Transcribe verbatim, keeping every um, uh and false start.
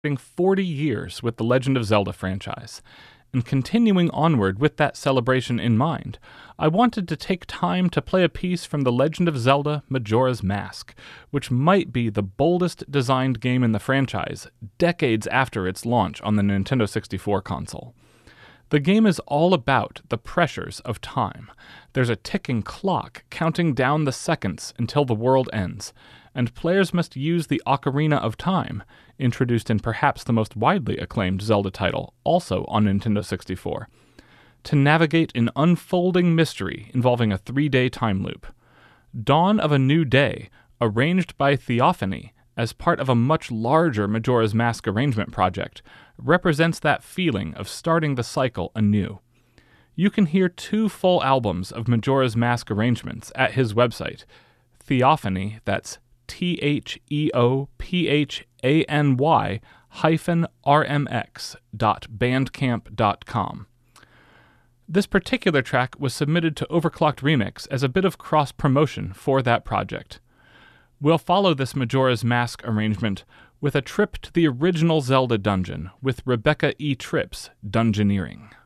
forty years with the Legend of Zelda franchise, and continuing onward with that celebration in mind, I wanted to take time to play a piece from The Legend of Zelda Majora's Mask, which might be the boldest designed game in the franchise, decades after its launch on the Nintendo sixty-four console. The game is all about the pressures of time. There's a ticking clock counting down the seconds until the world ends, and players must use the Ocarina of Time, introduced in perhaps the most widely acclaimed Zelda title, also on Nintendo sixty-four, to navigate an unfolding mystery involving a three-day time loop. Dawn of a New Day, arranged by Theophany as part of a much larger Majora's Mask arrangement project, represents that feeling of starting the cycle anew. You can hear two full albums of Majora's Mask arrangements at his website, Theophany, that's T H E O P H A N Y hyphen R M X dot bandcamp dot com. This particular track was submitted to Overclocked Remix as a bit of cross-promotion for that project. We'll follow this Majora's Mask arrangement with a trip to the original Zelda dungeon with Rebecca E. Tripp's Dungeoneering.